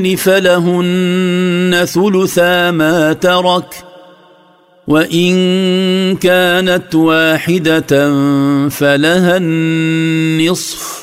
فلهن ثلثا ما ترك وإن كانت واحدة فلها النصف